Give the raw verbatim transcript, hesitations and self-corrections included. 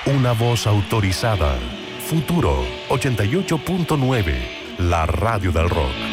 Una voz autorizada. Futuro ochenta y ocho punto nueve, la radio del rock.